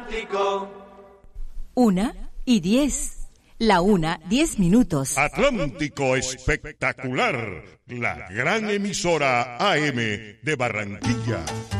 Atlántico. 1:10. La 1:10. Atlántico Espectacular, la gran emisora AM de Barranquilla.